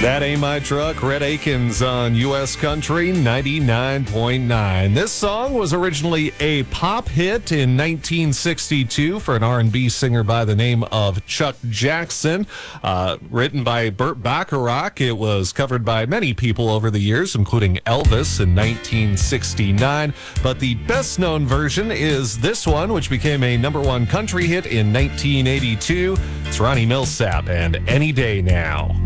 That Ain't My Truck, Rhett Akins on U.S. Country 99.9. This song was originally a pop hit in 1962 for an R&B singer by the name of Chuck Jackson. Written by Burt Bacharach, it was covered by many people over the years, including Elvis in 1969. But the best-known version is this one, which became a #1 country hit in 1982. It's Ronnie Milsap and Any Day Now.